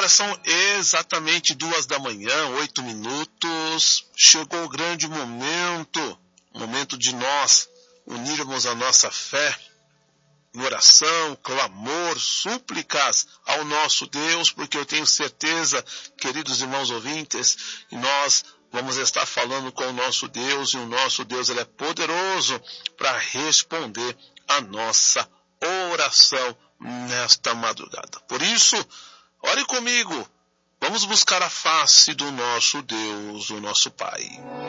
Agora são exatamente 2h, 8 minutos. Chegou o grande momento de nós unirmos a nossa fé em oração, clamor, súplicas ao nosso Deus, porque eu tenho certeza, queridos irmãos ouvintes, que nós vamos estar falando com o nosso Deus, e o nosso Deus ele é poderoso para responder a nossa oração nesta madrugada. Por isso, ore comigo, vamos buscar a face do nosso Deus, o nosso Pai.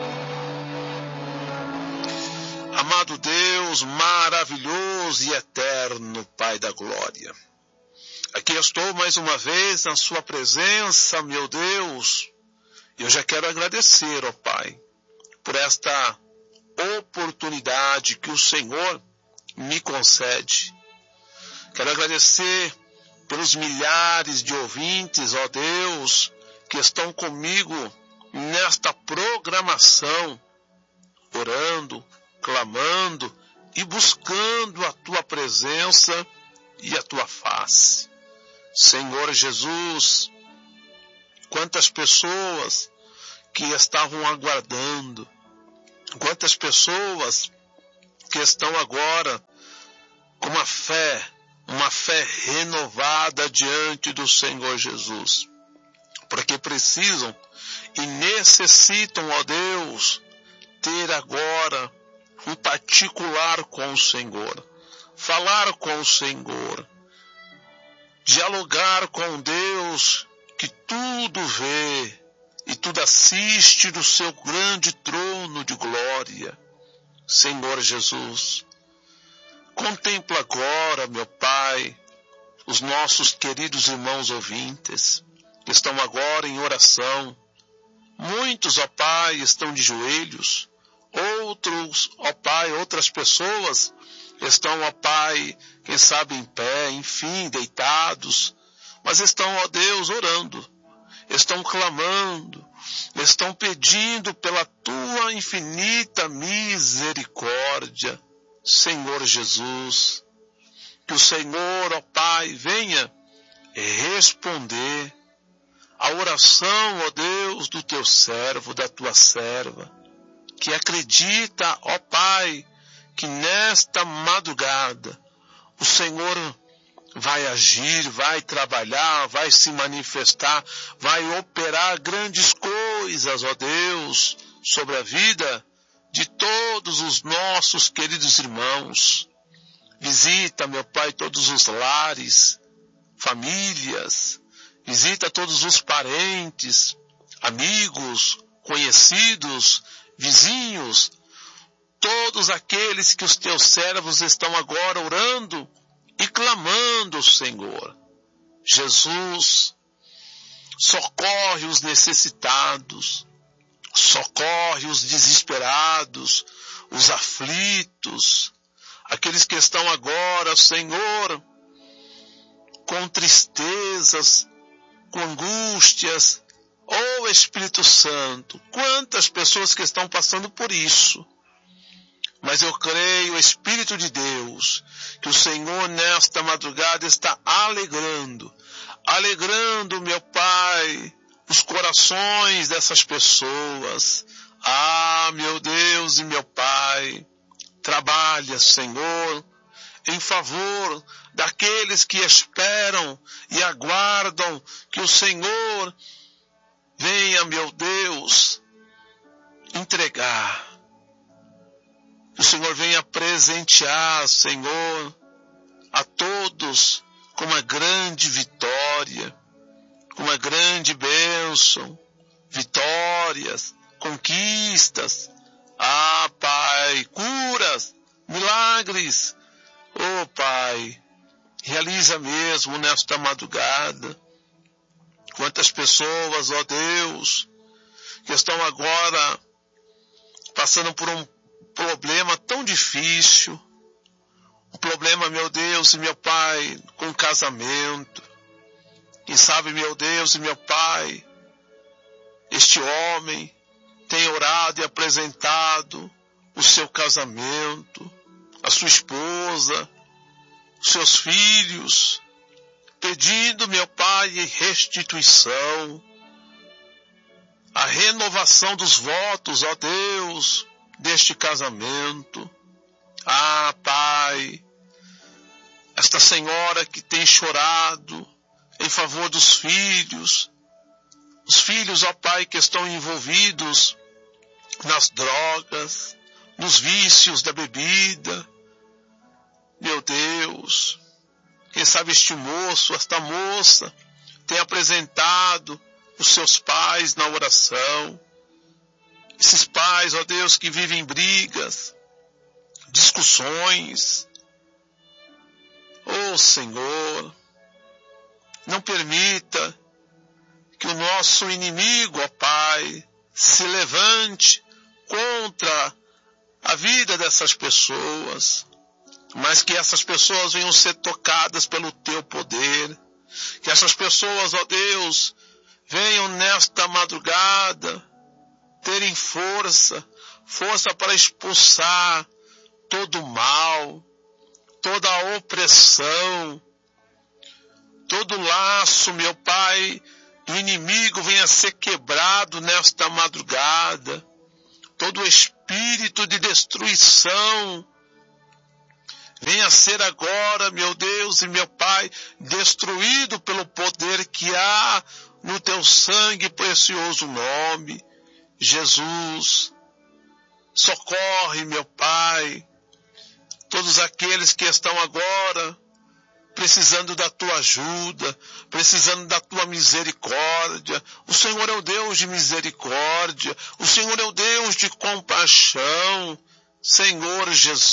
Amado Deus, maravilhoso e eterno Pai da glória, aqui estou mais uma vez na sua presença, meu Deus. Eu já quero agradecer, ó Pai, por esta oportunidade que o Senhor me concede. Quero agradecer pelos milhares de ouvintes, ó Deus, que estão comigo nesta programação, orando, clamando e buscando a Tua presença e a Tua face. Senhor Jesus, quantas pessoas que estavam aguardando, quantas pessoas que estão agora com uma fé renovada diante do Senhor Jesus, porque precisam e necessitam, ó Deus, ter agora um particular com o Senhor, falar com o Senhor, dialogar com Deus que tudo vê e tudo assiste do seu grande trono de glória. Senhor Jesus, contempla agora, meu Pai, os nossos queridos irmãos ouvintes, que estão agora em oração. Muitos, ó Pai, estão de joelhos. Outros, ó Pai, outras pessoas estão, ó Pai, quem sabe em pé, enfim, deitados, mas estão, ó Deus, orando, estão clamando, estão pedindo pela Tua infinita misericórdia. Senhor Jesus, que o Senhor, ó Pai, venha responder a oração, ó Deus, do Teu servo, da Tua serva, que acredita, ó Pai, que nesta madrugada o Senhor vai agir, vai trabalhar, vai se manifestar, vai operar grandes coisas, ó Deus, sobre a vida de todos os nossos queridos irmãos. Visita, meu Pai, todos os lares, famílias, visita todos os parentes, amigos, conhecidos, vizinhos, todos aqueles que os Teus servos estão agora orando e clamando, Senhor. Jesus, socorre os necessitados, socorre os desesperados, os aflitos, aqueles que estão agora, Senhor, com tristezas, com angústias. Oh, Espírito Santo, quantas pessoas que estão passando por isso. Mas eu creio, Espírito de Deus, que o Senhor nesta madrugada está alegrando, meu Pai, os corações dessas pessoas. Ah, meu Deus e meu Pai, trabalha, Senhor, em favor daqueles que esperam e aguardam que o Senhor venha, meu Deus, entregar. Que o Senhor venha presentear, Senhor, a todos com uma grande vitória, com uma grande bênção, vitórias, conquistas. Ah, Pai, curas, milagres. Oh, Pai, realiza mesmo nesta madrugada. Quantas pessoas, ó Deus, que estão agora passando por um problema tão difícil, um problema, meu Deus e meu Pai, com casamento. Quem sabe, meu Deus e meu Pai, este homem tem orado e apresentado o seu casamento, a sua esposa, os seus filhos, pedindo, meu Pai, restituição, a renovação dos votos, ó Deus, deste casamento. Ah, Pai, esta senhora que tem chorado em favor dos filhos, os filhos, ó Pai, que estão envolvidos nas drogas, nos vícios da bebida. Meu Deus, quem sabe este moço, esta moça, tem apresentado os seus pais na oração. Esses pais, ó Deus, que vivem brigas, discussões. Ó Senhor, não permita que o nosso inimigo, ó Pai, se levante contra a vida dessas pessoas, mas que essas pessoas venham ser tocadas pelo Teu poder, que essas pessoas, ó Deus, venham nesta madrugada terem força para expulsar todo o mal, toda a opressão, todo laço, meu Pai, do inimigo venha ser quebrado nesta madrugada, todo espírito de destruição venha ser agora, meu Deus e meu Pai, destruído pelo poder que há no Teu sangue precioso nome. Jesus, socorre, meu Pai, todos aqueles que estão agora precisando da Tua ajuda, precisando da Tua misericórdia. O Senhor é o Deus de misericórdia, o Senhor é o Deus de compaixão. Senhor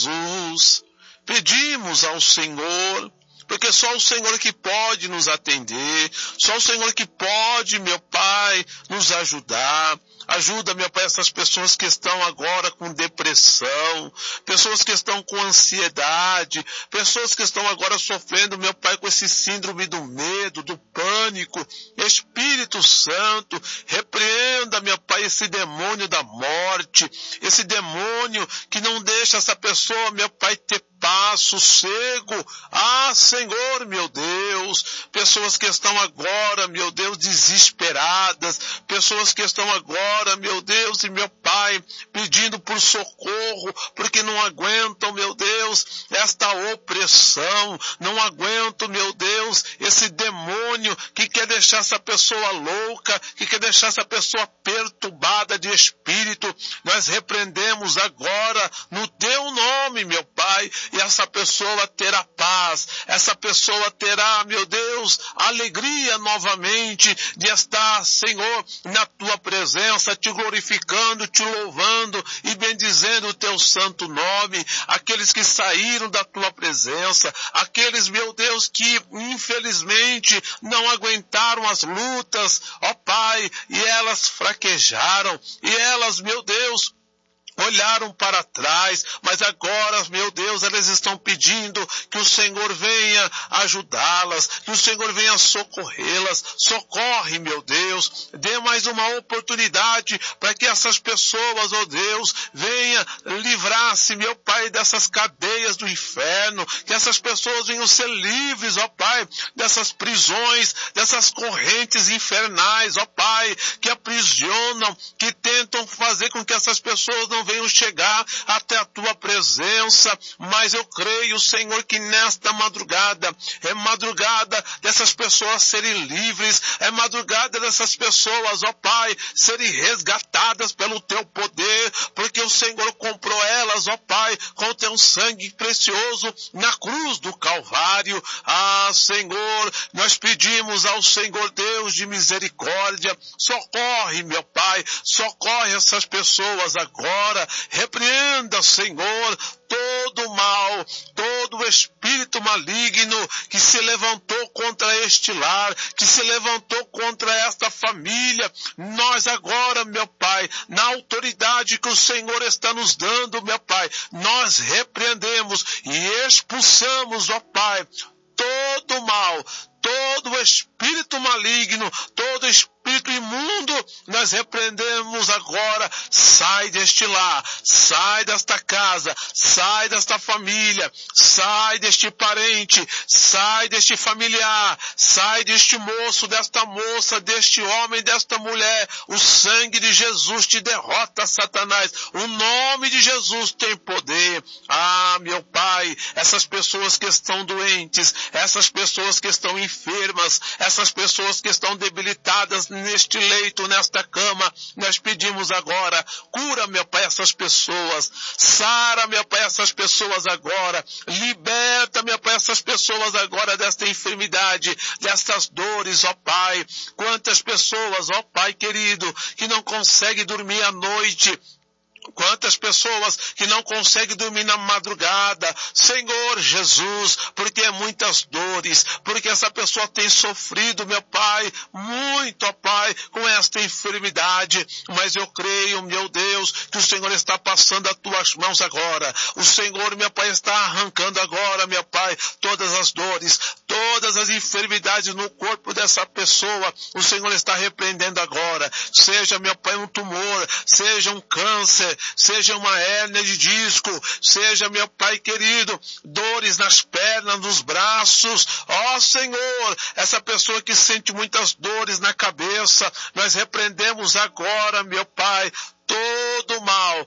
Jesus, pedimos ao Senhor, porque só o Senhor que pode nos atender, só o Senhor que pode, meu Pai, nos ajudar. Ajuda, meu Pai, essas pessoas que estão agora com depressão, pessoas que estão com ansiedade, pessoas que estão agora sofrendo, meu Pai, com esse síndrome do medo, do pânico. Espírito Santo, repreenda, meu Pai, esse demônio da morte, esse demônio que não deixa essa pessoa, meu Pai, ter paz, sossego. Ah, Senhor, meu Deus, pessoas que estão agora, meu Deus, desesperadas, pessoas que estão agora, meu Deus e meu Pai, pedindo por socorro, porque não aguentam, meu Deus, esta opressão, não aguentam, meu Deus, esse demônio que quer deixar essa pessoa louca, que quer deixar essa pessoa perturbada de espírito. Nós repreendemos agora no Teu nome, meu Pai, e essa pessoa terá paz, essa pessoa terá, meu Deus, alegria novamente de estar, Senhor, na Tua presença, Te glorificando, Te louvando e bendizendo o Teu santo nome. Aqueles que saíram da Tua presença, aqueles, meu Deus, que infelizmente não aguentaram as lutas, ó Pai, e elas fraquejaram, e elas, meu Deus, olharam para trás, mas agora, meu Deus, elas estão pedindo que o Senhor venha ajudá-las, que o Senhor venha socorrê-las. Socorre, meu Deus, dê mais uma oportunidade para que essas pessoas, ó Deus, venha livrar-se, meu Pai, dessas cadeias do inferno, que essas pessoas venham ser livres, ó Pai, dessas prisões, dessas correntes infernais, ó Pai, que aprisionam, que tentam fazer com que essas pessoas não venham chegar até a Tua presença. Mas eu creio, Senhor, que nesta madrugada, é madrugada dessas pessoas serem livres, é madrugada dessas pessoas, ó Pai, serem resgatadas pelo Teu poder, porque o Senhor comprou elas, ó Pai, com o Teu sangue precioso na cruz do Calvário. Ah, Senhor, nós pedimos ao Senhor Deus de misericórdia, socorre, meu Pai, socorre essas pessoas agora. Repreenda, Senhor, todo mal, todo espírito maligno que se levantou contra este lar, que se levantou contra esta família. Nós agora, meu Pai, na autoridade que o Senhor está nos dando, meu Pai, nós repreendemos e expulsamos, ó Pai, todo mal, todo espírito espírito maligno, todo espírito imundo, nós repreendemos agora, sai deste lar, sai desta casa, sai desta família, sai deste parente, sai deste familiar, sai deste moço, desta moça, deste homem, desta mulher. O sangue de Jesus te derrota, Satanás. O nome de Jesus tem poder. Ah, meu Pai, essas pessoas que estão doentes, essas pessoas que estão enfermas, essas pessoas que estão debilitadas neste leito, nesta cama, nós pedimos agora, cura, meu Pai, essas pessoas, sara, meu Pai, essas pessoas agora, liberta, meu Pai, essas pessoas agora desta enfermidade, destas dores, ó Pai. Quantas pessoas, ó Pai querido, que não conseguem dormir à noite, quantas pessoas que não conseguem dormir na madrugada, Senhor Jesus, porque é muitas dores, porque essa pessoa tem sofrido, meu Pai, muito, ó Pai, com esta enfermidade, mas eu creio, meu Deus, que o Senhor está passando as tuas mãos agora, o Senhor, meu Pai, está arrancando agora, meu Pai, todas as dores, todas as enfermidades no corpo dessa pessoa, o Senhor está repreendendo agora, seja, meu Pai, um tumor, seja um câncer, seja uma hérnia de disco, seja, meu Pai querido, dores nas pernas, nos braços, ó Senhor, essa pessoa que sente muitas dores na cabeça, nós repreendemos agora, meu Pai, todo mal,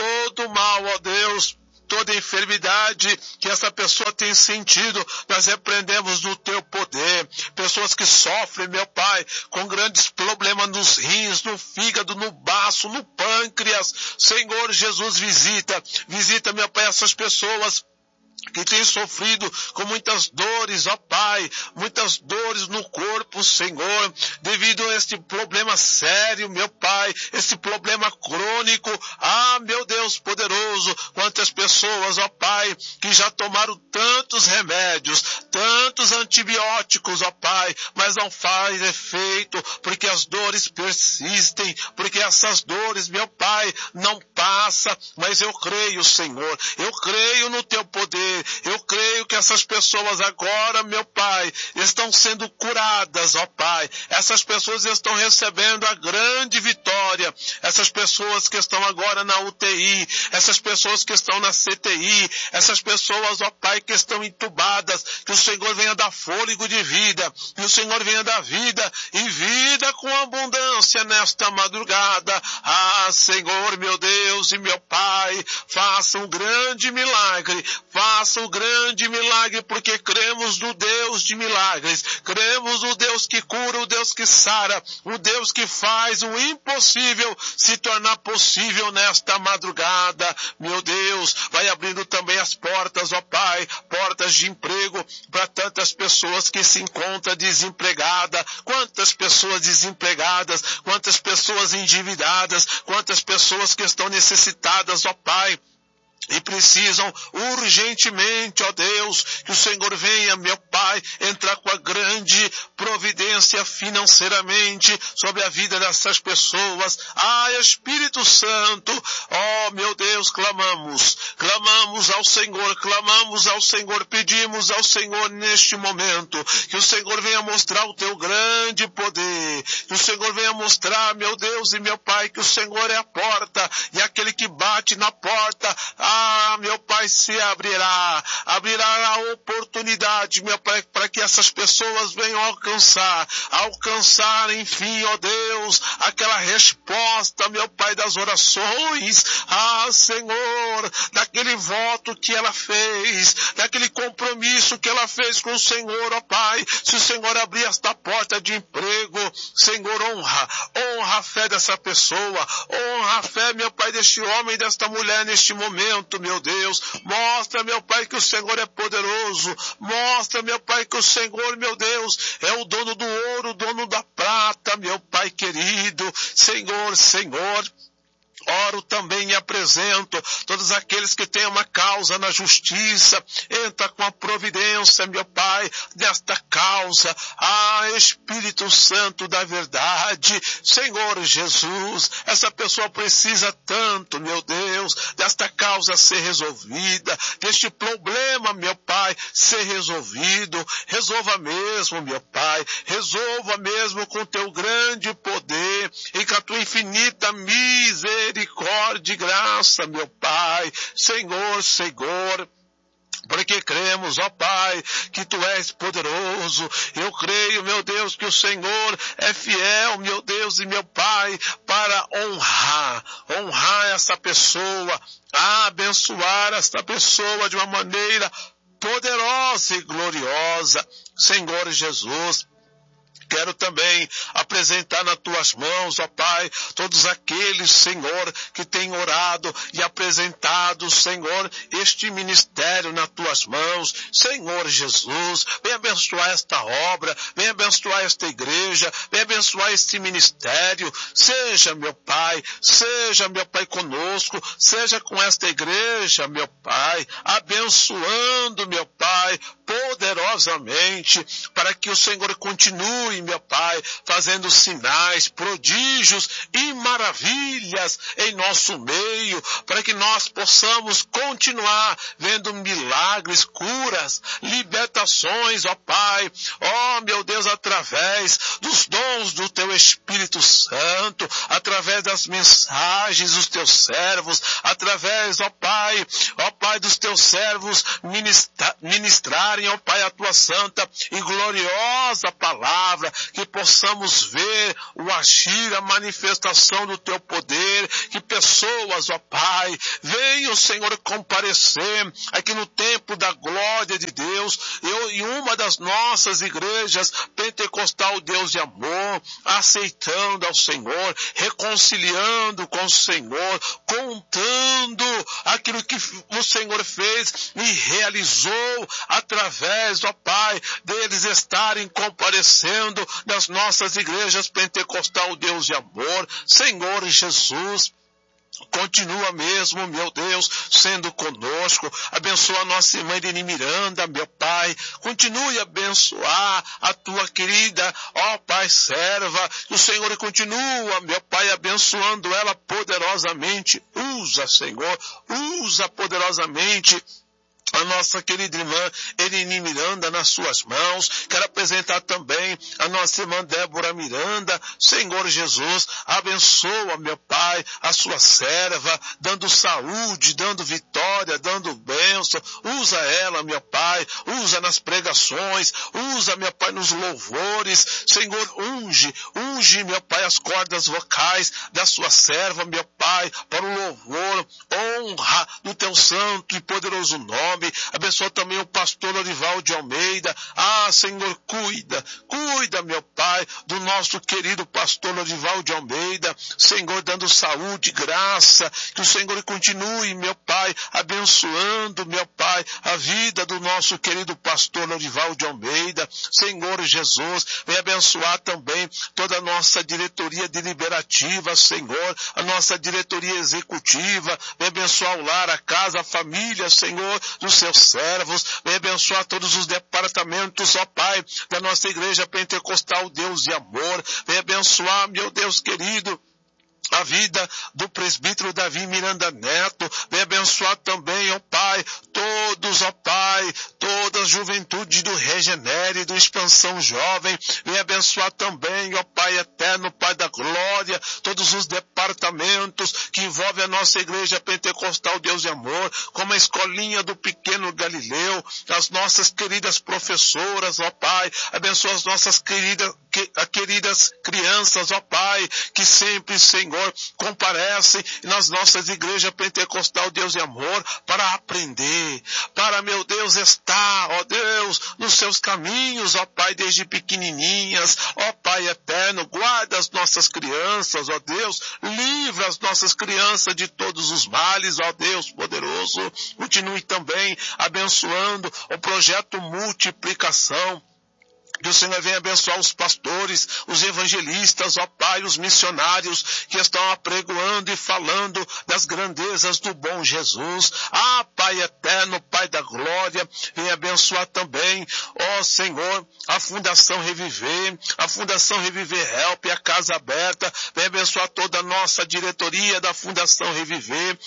ó Deus, toda enfermidade que essa pessoa tem sentido, nós repreendemos no teu poder. Pessoas que sofrem, meu Pai, com grandes problemas nos rins, no fígado, no baço, no pâncreas. Senhor Jesus, visita, meu Pai, essas pessoas que tem sofrido com muitas dores, ó Pai, muitas dores no corpo, Senhor, devido a este problema sério, meu Pai, esse problema crônico. Ah, meu Deus poderoso, quantas pessoas, ó Pai, que já tomaram tantos remédios, tantos antibióticos, ó Pai, mas não faz efeito, porque as dores persistem, porque essas dores, meu Pai, não passam, mas eu creio, Senhor, eu creio no teu poder. Eu creio que essas pessoas agora, meu Pai, estão sendo curadas, ó Pai. Essas pessoas estão recebendo a grande vitória. Essas pessoas que estão agora na UTI, essas pessoas que estão na CTI, essas pessoas, ó Pai, que estão entubadas, que o Senhor venha dar fôlego de vida, que o Senhor venha dar vida e vida com abundância nesta madrugada. Ah, Senhor, meu Deus e meu Pai, faça um grande milagre, faça um grande milagre, porque cremos no Deus de milagres, cremos no Deus que cura, o Deus que sara, o Deus que faz o impossível se tornar possível nesta madrugada. Meu Deus, vai abrindo também as portas, ó Pai, portas de emprego para tantas pessoas que se encontram desempregadas. Quantas pessoas desempregadas, quantas pessoas endividadas, quantas pessoas que estão necessitadas, ó Pai, e precisam urgentemente, ó Deus, que o Senhor venha, meu Pai, entrar com a grande providência financeiramente sobre a vida dessas pessoas. Ah, Espírito Santo, ó meu Deus, clamamos ao Senhor, pedimos ao Senhor neste momento, que o Senhor venha mostrar o teu grande poder, que o Senhor venha mostrar, meu Deus e meu Pai, que o Senhor é a porta, e aquele que bate na porta, ah, meu Pai, se abrirá a oportunidade, meu Pai, para que essas pessoas venham alcançar, enfim, ó Deus, aquela resposta, meu Pai, das orações, ah, Senhor, daquele voto que ela fez, daquele compromisso que ela fez com o Senhor, ó Pai. Se o Senhor abrir esta porta de emprego, Senhor, honra a fé dessa pessoa, honra a fé, meu Pai, deste homem, desta mulher neste momento, meu Deus. Mostra, meu Pai, que o Senhor é poderoso. Mostra, meu Pai, que o Senhor, meu Deus, é o dono do ouro, o dono da prata, meu Pai querido. Senhor, Oro também e apresento todos aqueles que têm uma causa na justiça. Entra com a providência, meu Pai, desta causa. Espírito Santo da verdade, Senhor Jesus, essa pessoa precisa tanto, meu Deus, desta causa ser resolvida, deste problema, meu Pai, ser resolvido. Resolva mesmo, meu Pai, resolva mesmo com teu grande poder e com a tua infinita misericórdia e graça, meu Pai. Senhor, porque cremos, ó Pai, que Tu és poderoso. Eu creio, meu Deus, que o Senhor é fiel, meu Deus e meu Pai, para honrar essa pessoa, abençoar essa pessoa de uma maneira poderosa e gloriosa. Senhor Jesus, quero também apresentar nas tuas mãos, ó Pai, todos aqueles, Senhor, que têm orado e apresentado, Senhor, este ministério nas tuas mãos. Senhor Jesus, vem abençoar esta obra, vem abençoar esta igreja, vem abençoar este ministério. Seja, meu Pai, conosco, seja com esta igreja, meu Pai, abençoando, meu Pai, poderosamente, para que o Senhor continue, meu Pai, fazendo sinais, prodígios e maravilhas em nosso meio, para que nós possamos continuar vendo milagres, curas, libertações, ó Pai, ó meu Deus, através dos dons do Teu Espírito Santo, através das mensagens dos Teus servos, através, ó Pai, dos Teus servos ministrarem, ó Pai, a Tua santa e gloriosa palavra, que possamos ver o agir, a manifestação do Teu poder, que pessoas, ó Pai, venham, Senhor, comparecer aqui no tempo da glória de Deus, em uma das nossas igrejas pentecostal, Deus de amor, aceitando ao Senhor, reconciliando com o Senhor, contando aquilo que o Senhor fez e realizou através, ó Pai, deles estarem comparecendo nas nossas igrejas pentecostal, Deus de amor. Senhor Jesus, continua mesmo, meu Deus, sendo conosco. Abençoa a nossa irmã Irene Miranda, meu Pai. Continue a abençoar a Tua querida, ó Pai, serva. Que o Senhor continua, meu Pai, abençoando ela poderosamente. Usa, Senhor, usa poderosamente a nossa querida irmã Irene Miranda nas suas mãos. Quero apresentar também a nossa irmã Débora Miranda. Senhor Jesus, abençoa, meu Pai, a sua serva, dando saúde, dando vitória, dando bênção. Usa ela, meu Pai, usa nas pregações, usa, meu Pai, nos louvores. Senhor, unge, meu Pai, as cordas vocais da sua serva, meu Pai, para o louvor, honra no Teu santo e poderoso nome. Abençoa também o pastor Lorival de Almeida. Senhor, cuida, meu Pai, do nosso querido pastor Lorival de Almeida. Senhor, dando saúde, graça, que o Senhor continue, meu Pai, abençoando, meu Pai, a vida do nosso querido pastor Lorival de Almeida. Senhor Jesus, vem abençoar também toda a nossa diretoria deliberativa, Senhor, a nossa diretoria executiva. Vem abençoar o lar, a casa, a família, Senhor, dos Seus servos. Vem abençoar todos os departamentos, ó Pai, da nossa igreja pentecostal, Deus de amor. Vem abençoar, meu Deus querido, a vida do presbítero Davi Miranda Neto. Vem abençoar também, ó Pai, toda a juventude do Regenere, do Expansão Jovem. Vem abençoar também, ó Pai eterno, Pai da glória, todos os departamentos que envolvem a nossa igreja pentecostal, Deus de amor, como a escolinha do pequeno Galileu, as nossas queridas professoras, ó Pai. Abençoa as nossas queridas crianças, ó Pai, que sempre, Senhor, comparecem nas nossas igrejas pentecostal, Deus de amor, para aprender, para, meu Deus, estar, ó Deus, nos Seus caminhos, ó Pai, desde pequenininhas. Ó Pai eterno, guarda as nossas crianças, ó Deus, livra as nossas crianças de todos os males, ó Deus poderoso. Continue também abençoando o projeto Multiplicação, Que o Senhor venha abençoar os pastores, os evangelistas, ó Pai, os missionários que estão apregoando e falando das grandezas do bom Jesus. Ah, Pai eterno, Pai da glória, venha abençoar também, ó Senhor, a Fundação Reviver, Help, a Casa Aberta. Venha abençoar toda a nossa diretoria da Fundação Reviver,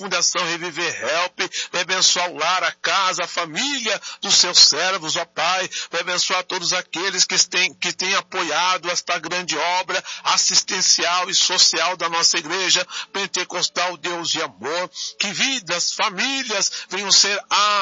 Help. Venha abençoar o lar, a casa, a família dos seus servos, ó Pai. Venha abençoar todos aqueles que têm apoiado esta grande obra assistencial e social da nossa igreja pentecostal Deus de amor. Que vidas, famílias venham ser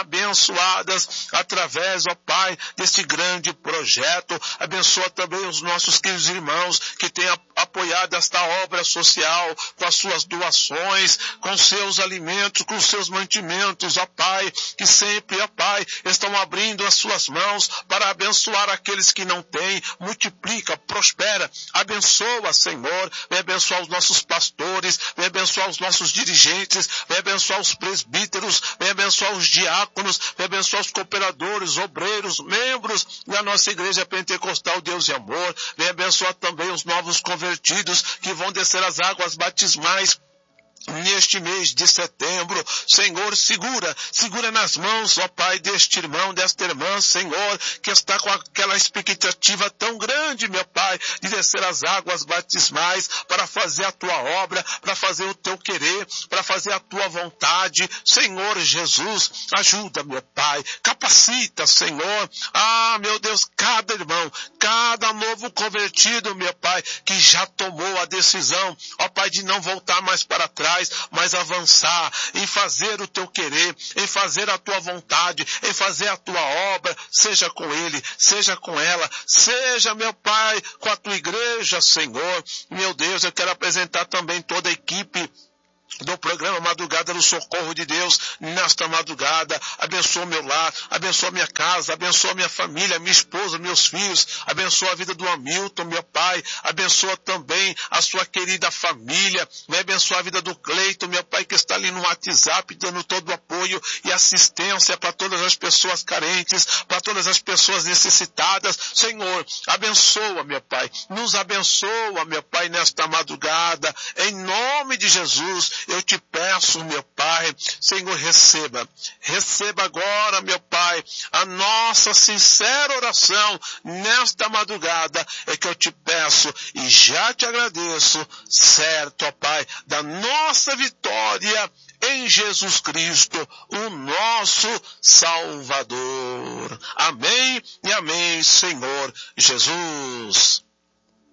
abençoadas através, ó Pai, deste grande projeto. Abençoa também os nossos queridos irmãos que têm apoiado esta obra social com as suas doações, com seus alimentos, com seus mantimentos, ó Pai, que sempre, ó Pai, estão abrindo as suas mãos para abençoar aqueles que não têm. Multiplica, prospera, abençoa, Senhor. Vem abençoar os nossos pastores, vem abençoar os nossos dirigentes, vem abençoar os presbíteros, vem abençoar os diáconos, vem abençoar os cooperadores, obreiros, membros da nossa igreja pentecostal Deus e amor. Vem abençoar também os novos convertidos que vão descer as águas batismais neste mês de setembro. Senhor, segura nas mãos, ó Pai, deste irmão, desta irmã, Senhor, que está com aquela expectativa tão grande, meu Pai, de descer as águas batismais para fazer a tua obra, para fazer o teu querer, para fazer a tua vontade. Senhor Jesus, ajuda, meu Pai, capacita, Senhor. Ah, meu Deus, cada irmão, cada novo convertido, meu Pai, que já tomou a decisão, ó Pai, de não voltar mais para trás, mas avançar em fazer o teu querer, em fazer a tua vontade, em fazer a tua obra, seja com ele, seja com ela, seja, meu Pai, com a tua igreja, Senhor. Meu Deus, eu quero apresentar também toda a equipe do programa Madrugada do Socorro de Deus nesta madrugada. Abençoa meu lar, abençoa minha casa, abençoa minha família, minha esposa, meus filhos, abençoa a vida do Hamilton, meu Pai, abençoa também a sua querida família, vai abençoar a vida do Cleiton, meu Pai, que está ali no WhatsApp, dando todo o apoio e assistência para todas as pessoas carentes, para todas as pessoas necessitadas. Senhor, abençoa, meu Pai, nos abençoa, meu Pai, nesta madrugada, em nome de Jesus. Eu te peço, meu Pai, Senhor, receba agora, meu Pai, a nossa sincera oração nesta madrugada, é que eu te peço e já te agradeço, certo, ó Pai, da nossa vitória em Jesus Cristo, o nosso Salvador. Amém e amém, Senhor Jesus.